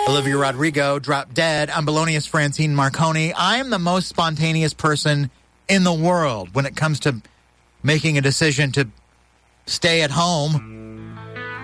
Olivia Rodrigo dropped dead. I'm Belonious Francine Marconi. I am the most spontaneous person in the world when it comes to making a decision to stay at home